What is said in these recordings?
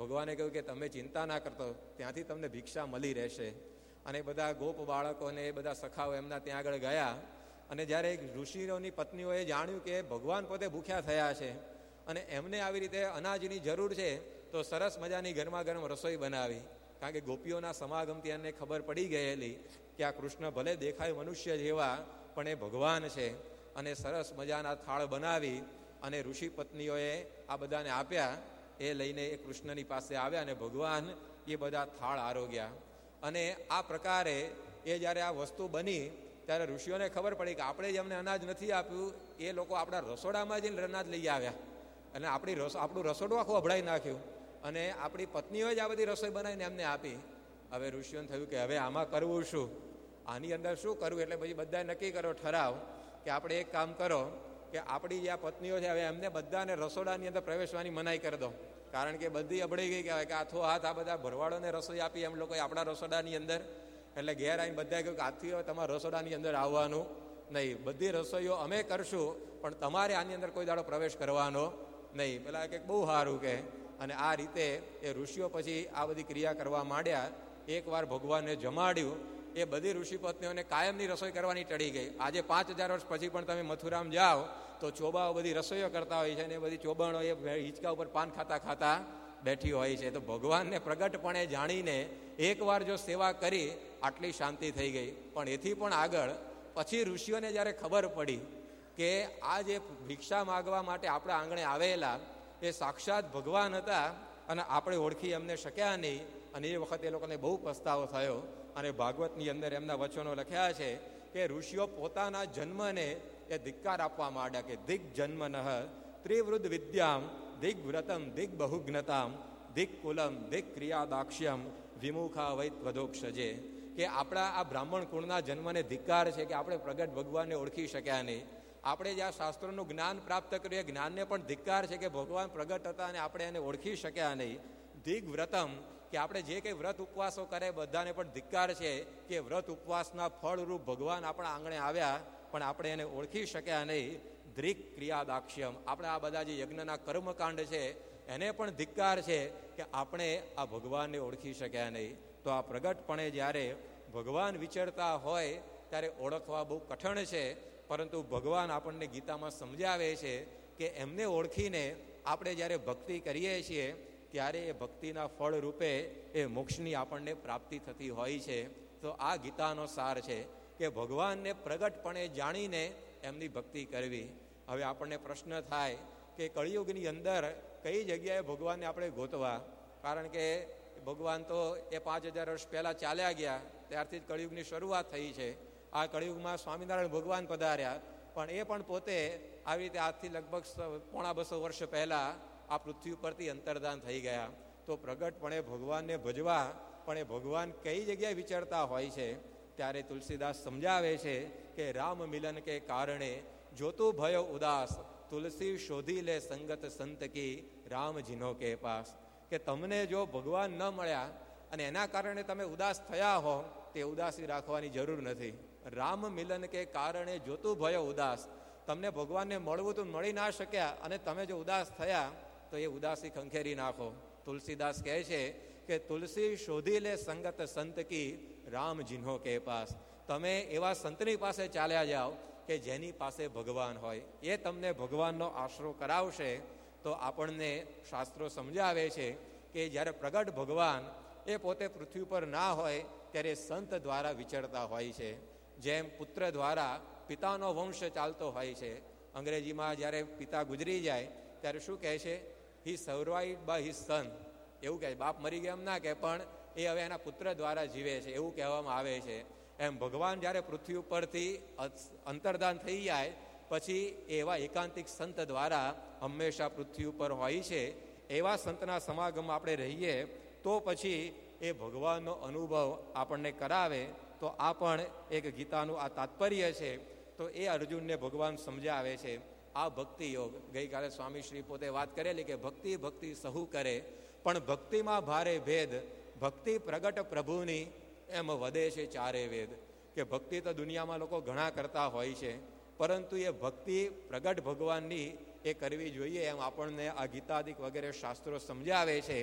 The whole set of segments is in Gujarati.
ભગવાને કહ્યું કે તમે ચિંતા ના કરતો, ત્યાંથી તમને ભિક્ષા મળી રહેશે. અને બધા ગોપ બાળકોને એ બધા સખાઓ એમના ત્યાં આગળ ગયા. અને જ્યારે ઋષિઓની પત્નીઓએ જાણ્યું કે ભગવાન પોતે ભૂખ્યા થયા છે અને એમને આવી રીતે અનાજની જરૂર છે, તો સરસ મજાની ગરમા ગરમ રસોઈ બનાવી. કારણ કે ગોપીઓના સમાગમથી એમને ખબર પડી ગયેલી કે આ કૃષ્ણ ભલે દેખાય મનુષ્ય જેવા, પણ એ ભગવાન છે. અને સરસ મજાના થાળ બનાવી અને ઋષિ પત્નીઓએ આ બધાને આપ્યા. એ લઈને એ કૃષ્ણની પાસે આવ્યા અને ભગવાન એ બધા થાળ આરોગ્યા. અને આ પ્રકારે એ જ્યારે આ વસ્તુ બની ત્યારે ઋષિઓને ખબર પડી કે આપણે જેમને અનાજ નથી આપ્યું એ લોકો આપણા રસોડામાં જઈને અનાજ લઈ આવ્યા અને આપણું રસોડું આખું અભડાઈ નાખ્યું. અને આપણી પત્નીઓએ જ આ બધી રસોઈ બનાવીને એમને આપી. હવે ઋષિઓને થયું કે હવે આમાં કરવું શું, આની અંદર શું કરવું? એટલે પછી બધાએ નક્કી કરો ઠરાવ કે આપણે એક કામ કરો કે આપણી જે આ પત્નીઓ છે હવે એમને બધાને રસોડાની અંદર પ્રવેશવાની મનાઈ કરી દો. કારણ કે બધી અબડાઈ ગઈ કહેવાય કે હાથો હાથ આ બધા ભરવાડોને રસોઈ આપી એમ લોકોએ આપણા રસોડાની અંદર. એટલે ઘેર આવીને બધાએ કહ્યું કે આજથી હવે તમારા રસોડાની અંદર આવવાનું નહીં, બધી રસોઈઓ અમે કરશું પણ તમારે આની અંદર કોઈ દાડો પ્રવેશ કરવાનો નહીં. પેલા કે બહુ સારું કે. અને આ રીતે એ ઋષિઓ પછી આ બધી ક્રિયા કરવા માંડ્યા. એકવાર ભગવાનને જમાડ્યું, એ બધી ઋષિ પત્નીઓને કાયમની રસોઈ કરવાની ટળી ગઈ. આજે 5000 વર્ષ પછી પણ તમે મથુરામ જાઓ તો ચોબાઓ બધી રસોઈઓ કરતા હોય છે અને એ બધી ચોબાણો એ હિંચકા ઉપર પાન ખાતા ખાતા બેઠી હોય છે. તો ભગવાનને પ્રગટપણે જાણીને એકવાર જો સેવા કરી આટલી શાંતિ થઈ ગઈ. પણ એથી પણ આગળ પછી ઋષિઓને જ્યારે ખબર પડી કે આ જે ભિક્ષા માગવા માટે આપણા આંગણે આવેલા એ સાક્ષાત ભગવાન હતા અને આપણે ઓળખી એમને શક્યા નહીં. અને એ વખતે એ લોકોને બહુ પસ્તાવો થયો. અને ભાગવતની અંદર એમના વચનો લખ્યા છે કે ઋષિઓ પોતાના જન્મને એ ધિક્કાર આપવા માંડ્યા કે દિગ જન્મનઃ ત્રિવૃદ્ધ વિદ્યામ દિગ વ્રતમ દિગ બહુજ્ઞતામ દિગ કુલમ દિગ ક્રિયાદાક્ષ્યમ વિમુખા વૈત વધોક્ષજે. કે આપણા આ બ્રાહ્મણ કુળના જન્મને ધિક્કાર છે કે આપણે પ્રગટ ભગવાનને ઓળખી શક્યા નહીં. આપણે જે આ શાસ્ત્રોનું જ્ઞાન પ્રાપ્ત કર્યું એ જ્ઞાનને પણ ધિક્કાર છે કે ભગવાન પ્રગટ હતા અને આપણે એને ઓળખી શક્યા નહીં. દિગ વ્રતમ કે આપણે જે કંઈ વ્રત ઉપવાસો કરે બધાને પણ ધિક્કાર છે કે વ્રત ઉપવાસના ફળરૂપ ભગવાન આપણા આંગણે આવ્યા પણ આપણે એને ઓળખી શક્યા નહીં. દ્રિક ક્રિયાદાક્ષ્યમ આપણે આ બધા જે યજ્ઞના કર્મકાંડ છે એને પણ ધિક્કાર છે કે આપણે આ ભગવાનને ઓળખી શક્યા નહીં. તો આ પ્રગટપણે જ્યારે ભગવાન વિચરતા હોય ત્યારે ઓળખવા બહુ કઠણ છે. પરંતુ ભગવાન આપણને ગીતામાં સમજાવે છે કે એમને ઓળખીને આપણે જ્યારે ભક્તિ કરીએ છીએ ત્યારે એ ભક્તિના ફળ રૂપે એ મોક્ષની આપણને પ્રાપ્તિ થતી હોય છે. તો આ ગીતાનો સાર છે કે ભગવાનને પ્રગટપણે જાણીને એમની ભક્તિ કરવી. હવે આપણને પ્રશ્ન થાય કે કળિયુગની અંદર કઈ જગ્યાએ ભગવાનને આપણે ગોતવા? કારણ કે ભગવાન તો એ 5000 વર્ષ પહેલાં ચાલ્યા ગયા, ત્યારથી જ કળિયુગની શરૂઆત થઈ છે. આ કળિયુગમાં સ્વામિનારાયણ ભગવાન પધાર્યા, પણ એ પણ પોતે આવી રીતે આજથી લગભગ 250 વર્ષ પહેલાં આ પૃથ્વી ઉપરથી અંતર્ધાન થઈ ગયા. તો પ્રગટપણે ભગવાનને ભજવા, પણ એ ભગવાન કઈ જગ્યાએ વિચરતા હોય છે? ત્યારે તુલસીદાસ સમજાવે છે કે રામ મિલન કે કારણે જોતું ભયો ઉદાસ, તુલસી શોધી લે સંગત સંત કી રામ જીનો કે પાસ. કે તમને જો ભગવાન ન મળ્યા અને એના કારણે તમે ઉદાસ થયા હો તે ઉદાસી રાખવાની જરૂર નથી. રામ મિલન કે કારણે જોતું ભયો ઉદાસ, તમને ભગવાનને મળવું તો મળી ના શક્યા અને તમે જો ઉદાસ થયા તો એ ઉદાસી ખંખેરી નાખો. તુલસીદાસ કહે છે કે તુલસી શોધી લે સંગત સંત કી રામ જીનો કે પાસ. તમે એવા સંતની પાસે ચાલ્યા જાઓ કે જેની પાસે ભગવાન હોય, એ તમને ભગવાનનો આશરો કરાવશે. તો આપણને શાસ્ત્રો સમજાવે છે કે જ્યારે પ્રગટ ભગવાન એ પોતે પૃથ્વી પર ના હોય ત્યારે સંત દ્વારા વિચરતા હોય છે. જેમ પુત્ર દ્વારા પિતાનો વંશ ચાલતો હોય છે. અંગ્રેજીમાં જ્યારે પિતા ગુજરી જાય ત્યારે શું કહે છે? હી સર્વાઇવ્ડ બાય હિઝ સન. એવું કહે, બાપ મરી ગયા એમ ના કહે, પણ એ હવે એના પુત્ર દ્વારા જીવે છે એવું કહેવામાં આવે છે. એમ ભગવાન જ્યારે પૃથ્વી ઉપરથી અંતર્ધાન થઈ જાય પછી એવા એકાંતિક સંત દ્વારા હંમેશા પૃથ્વી ઉપર હોય છે. એવા સંતના સમાગમમાં આપણે રહીએ તો પછી એ ભગવાનનો અનુભવ આપણને કરાવે. તો આ પણ એક ગીતાનું આ તાત્પર્ય છે. તો એ અર્જુનને ભગવાન સમજાવે છે. આ ભક્તિ યોગ, ગઈકાલે સ્વામી શ્રી પોતે વાત કરેલી કે ભક્તિ ભક્તિ સહુ કરે પણ ભક્તિમાં ભારે ભેદ, ભક્તિ પ્રગટ પ્રભુની એમ વધે છે ચારે વેદ. કે ભક્તિ તો દુનિયામાં લોકો ઘણા કરતા હોય છે, પરંતુ એ ભક્તિ પ્રગટ ભગવાનની એ કરવી જોઈએ એમ આપણને આ ગીતાદિક વગેરે શાસ્ત્રો સમજાવે છે.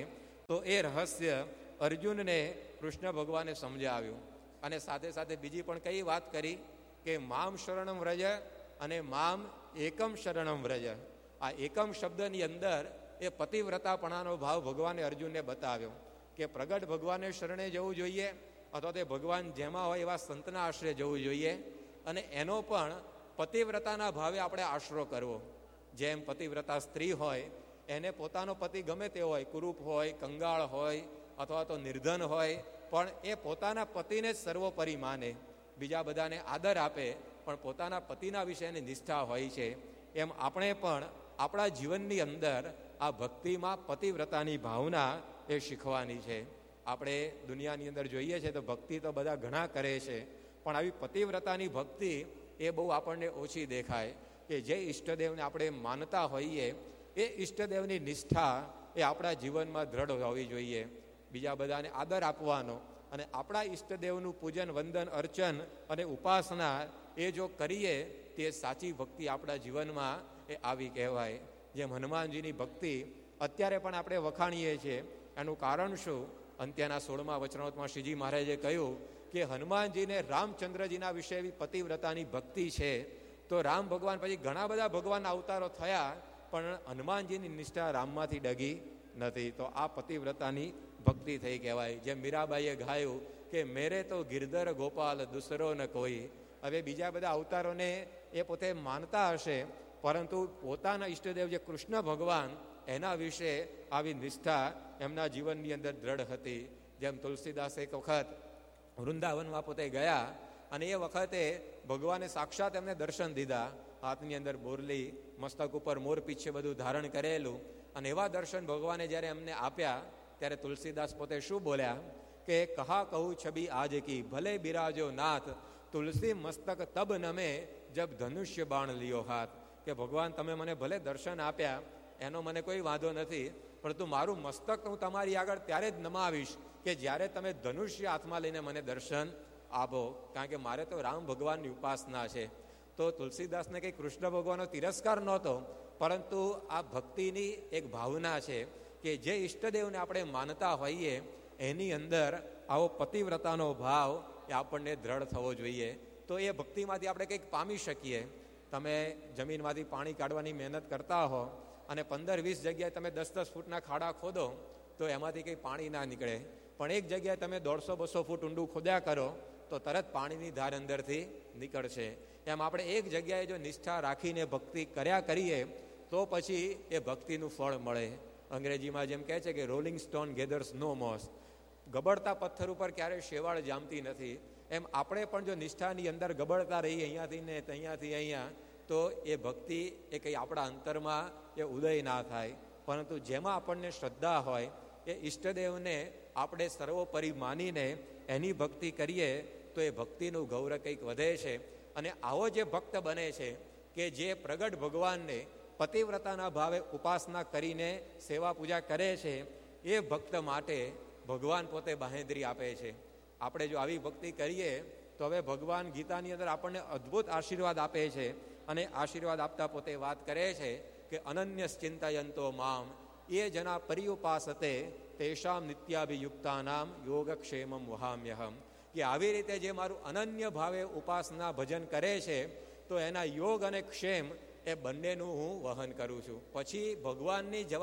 તો એ રહસ્ય અર્જુનને કૃષ્ણ ભગવાને સમજાવ્યું. અને સાથે સાથે બીજી પણ કઈ વાત કરી કે મામ શરણમ વ્રજ અને મામ એકમ શરણમ વ્રજ. આ એકમ શબ્દની અંદર એ પતિવ્રતાપણાનો ભાવ ભગવાને અર્જુનને બતાવ્યો કે પ્રગટ ભગવાને શરણે જવું જોઈએ અથવા તે ભગવાન જેમાં હોય એવા સંતના આશ્રય જવું જોઈએ. અને એનો પણ પતિવ્રતાના ભાવે આપણે આશરો કરવો. જેમ પતિવ્રતા સ્ત્રી હોય એને પોતાનો પતિ ગમે તે હોય, કુરૂપ હોય, કંગાળ હોય અથવા તો નિર્ધન હોય, પણ એ પોતાના પતિને જ સર્વોપરી માને, બીજા બધાને આદર આપે, પણ પોતાના પતિના વિશે એની નિષ્ઠા હોય છે. એમ આપણે પણ આપણા જીવનની અંદર આ ભક્તિમાં પતિવ્રતાની ભાવના એ શીખવાની છે. આપણે દુનિયાની અંદર જોઈએ છે તો ભક્તિ તો બધા ઘણા કરે છે, પણ આવી પતિવ્રતાની ભક્તિ એ બહુ આપણને ઓછી દેખાય. કે જે ઈષ્ટદેવને આપણે માનતા હોઈએ એ ઈષ્ટદેવની નિષ્ઠા એ આપણા જીવનમાં દ્રઢ હોવી જોઈએ. બીજા બધાને આદર આપવાનો અને આપણા ઈષ્ટદેવનું પૂજન, વંદન, અર્ચન અને ઉપાસના એ જો કરીએ તે સાચી ભક્તિ આપણા જીવનમાં એ આવી કહેવાય. જેમ હનુમાનજીની ભક્તિ અત્યારે પણ આપણે વખાણીએ છીએ. એનું કારણ શું? અંત્યના 16મા વચનામૃતમાં શ્રીજી મહારાજે કહ્યું કે હનુમાનજીને રામચંદ્રજીના વિશે એવી પતિવ્રતાની ભક્તિ છે. તો રામ ભગવાન પછી ઘણા બધા ભગવાનના અવતારો થયા, પણ હનુમાનજીની નિષ્ઠા રામમાંથી ડગી નથી. તો આ પતિવ્રતાની ભક્તિ થઈ કહેવાય. જેમ મીરાબાઈએ ગાયું કે મેરે તો ગિરધર ગોપાલ દુસરો ન કોઈ. હવે બીજા બધા અવતારોને એ પોતે માનતા હશે, પરંતુ પોતાના ઈષ્ટદેવ જે કૃષ્ણ ભગવાન એના વિશે આવી નિષ્ઠા એમના જીવનની અંદર દ્રઢ હતી. જેમ તુલસીદાસ એક વખત વૃંદાવનમાં પોતે ગયા અને એ વખતે ભગવાને સાક્ષાત એમને દર્શન દીધા. હાથની અંદર બોરલી, મસ્તક ઉપર મોર પીછે બધું ધારણ કરેલું. અને એવા દર્શન ભગવાને જ્યારે એમને આપ્યા ત્યારે તુલસીદાસ પોતે શું બોલ્યા કે કહા કહું છબી આજ કી ભલે બિરાજો નાથ, તુલસી મસ્તક તબ નમે જબ ધનુષ્ય બાણ લિયો હાથ. કે ભગવાન તમે મને ભલે દર્શન આપ્યા એનો મને કોઈ વાંધો નથી, પરંતુ મારું મસ્તક હું તમારી આગળ ત્યારે જ નમાવીશ કે જ્યારે તમે ધનુષ્ય હાથમાં લઈને મને દર્શન આપો, કારણ કે મારે તો રામ ભગવાનની ઉપાસના છે. તો તુલસીદાસને કંઈ કૃષ્ણ ભગવાનનો તિરસ્કાર નહોતો, પરંતુ આ ભક્તિની એક ભાવના છે કે જે ઈષ્ટદેવને આપણે માનતા હોઈએ એની અંદર આવો પતિવ્રતાનો ભાવ એ આપણને દ્રઢ થવો જોઈએ. તો એ ભક્તિમાંથી આપણે કંઈક પામી શકીએ. તમે જમીનમાંથી પાણી કાઢવાની મહેનત કરતા હો અને 15-20 જગ્યાએ તમે 10-10 ફૂટના ખાડા ખોદો તો એમાંથી કંઈ પાણી ના નીકળે. પણ એક જગ્યાએ તમે 150-200 ફૂટ ઊંડું ખોદ્યા કરો તો તરત પાણીની ધાર અંદરથી નીકળશે. એમ આપણે એક જગ્યાએ જો નિષ્ઠા રાખીને ભક્તિ કર્યા કરીએ તો પછી એ ભક્તિનું ફળ મળે. અંગ્રેજીમાં જેમ કહે છે કે રોલિંગ સ્ટોન ગેધર્સ નો મોસ. ગબડતા પથ્થર ઉપર ક્યારેય શેવાળ જામતી નથી. એમ આપણે પણ જો નિષ્ઠાની અંદર ગબડતા રહીએ અહીંયાથી ને અહીંયાથી અહીંયા, તો એ ભક્તિ એ કંઈ આપણા અંતરમાં એ ઉદય ના થાય. પરંતુ જેમાં આપણને શ્રદ્ધા હોય એ ઈષ્ટદેવને આપણે સર્વોપરી માનીને એની ભક્તિ કરીએ તો એ ભક્તિનું ગૌરવ કંઈક વધે છે. અને આવો જે ભક્ત બને છે કે જે પ્રગટ ભગવાનને પતિવ્રતાના ભાવે ઉપાસના કરીને સેવા પૂજા કરે છે, એ ભક્ત માટે ભગવાન પોતે બાંહેધરી આપે છે. આપણે જો આવી ભક્તિ કરીએ તો હવે ભગવાન ગીતાની અંદર આપણને અદ્ભુત આશીર્વાદ આપે છે. અને આશીર્વાદ આપતા પોતે વાત કરે છે કે અનન્ય ચિંતયંતો મામ એ જના પર્યુપાસતે તેષામ નિત્યાભિયુક્તાનામ યોગક્ષેમમ વહામ્યહમ. કે આવી રીતે જે મારું અનન્ય ભાવે ઉપાસના ભજન કરે છે તો એના યોગ અને ક્ષેમ એ બંનેનું હું વહન કરું છું. પછી ભગવાનની